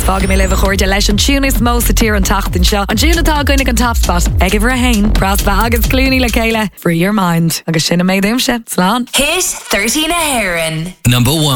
fága mé leh chuirde leis an túnis mó sa tír an tachtain seo. An dúnatá goinnig an Top Spot. Ag ifir a hain, Prospa agus clúni le céile. Free your mind. Agus sinna méid imse. Slán. Hit 13 a Heron. Number 1.